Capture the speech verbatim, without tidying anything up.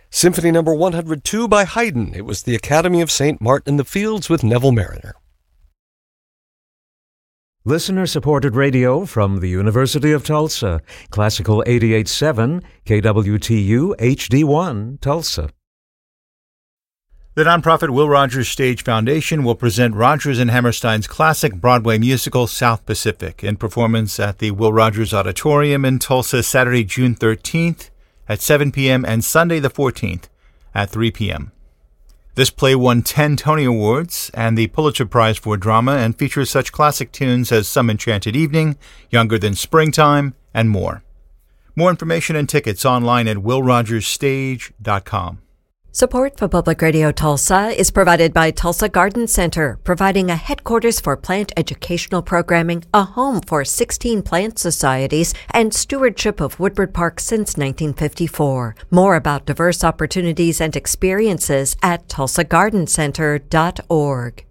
Symphony number one hundred two by Haydn. It was the Academy of Saint Martin in the Fields with Neville Mariner. Listener-supported radio from the University of Tulsa. Classical eighty-eight point seven, K W T U H D one, Tulsa. The nonprofit Will Rogers Stage Foundation will present Rodgers and Hammerstein's classic Broadway musical South Pacific in performance at the Will Rogers Auditorium in Tulsa Saturday, June thirteenth at seven p.m. and Sunday the fourteenth at three p.m. This play won ten Tony Awards and the Pulitzer Prize for Drama and features such classic tunes as Some Enchanted Evening, Younger Than Springtime, and more. More information and tickets online at will rogers stage dot com. Support for Public Radio Tulsa is provided by Tulsa Garden Center, providing a headquarters for plant educational programming, a home for sixteen plant societies, and stewardship of Woodward Park since nineteen fifty-four. More about diverse opportunities and experiences at tulsa garden center dot org.